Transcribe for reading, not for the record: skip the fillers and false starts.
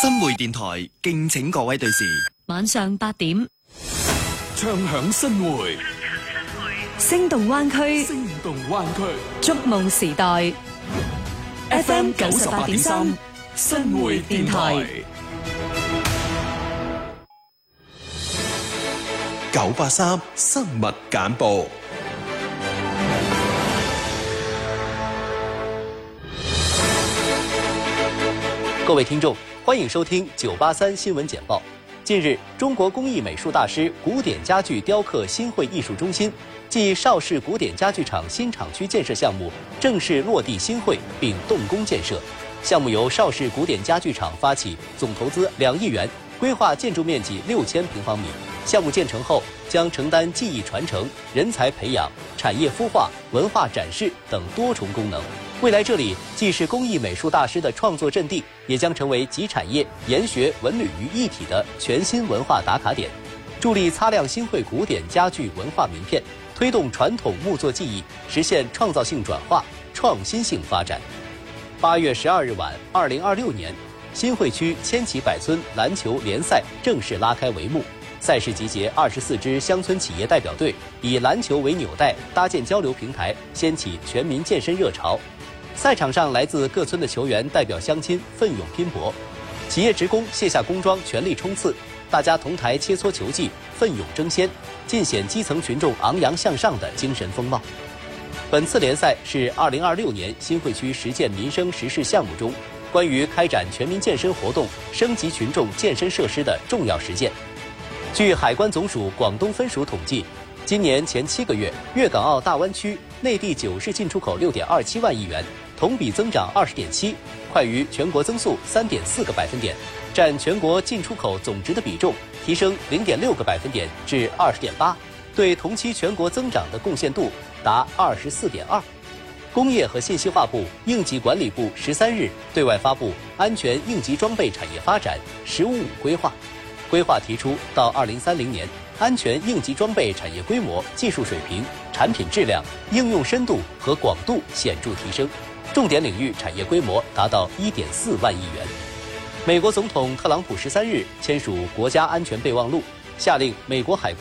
新會電台敬請各位對視。 晚上8點， 唱響新會， 聲動灣區， 聲動灣區， 觸夢時代。FM 98.3新會電台 983新聞簡報。 各位聽眾，歡迎收聽983新聞簡報。近日，中國工藝美術大師古典家具雕刻新會藝術中心暨邵氏古典家具廠新廠區建設項目正式落地新會並動工建設。項目由邵氏古典家具廠發起，總投資2億元，規劃建築面積6000平方米。項目建成後，將承擔技藝傳承、人才培養、產業孵化、文化展示等多重功能。未來這裡既是工藝美術大師的創作陣地，也將成為集產業、研學、文旅於一體的全新文化打卡點，助力擦亮新會古典家具文化名片，推動傳統木作技藝實現創造性轉化、創新性發展。8月12日晚，2026年，新會區千禧百村籃球聯賽正式拉開帷幕。賽事集結24支鄉村企業代表隊，以籃球為紐帶，搭建交流平台，掀起全民健身熱潮。賽場上，來自各村的球員代表鄉親奮勇拼搏，企業職工卸下工裝，全力衝刺，大家同台切磋球技，奮勇爭先，盡顯基層群眾昂揚向上的精神風貌。本次聯賽是2026年新會區實踐民生實事項目中關於開展全民健身活動、升級群眾健身設施的重要實踐。據海關總署廣東分署統計，今年前7個月，粵港澳大灣區內地9市進出口6.27萬億元，同比增長20.7%，快於全國增速3.4個百分點，佔全國進出口總值的比重提升0.6個百分點至20.8%，對同期全國增長的貢獻度達24.2%。工業和信息化部應急管理部13日對外發布安全應急裝備產業發展“15+5”規劃。規劃提出，到2030年，安全應急裝備產業規模、技術水平、產品質量、應用深度和廣度顯著提升，重點領域產業規模達到1.4萬億元。美國總統特朗普13日簽署國家安全備忘錄，下令美國海關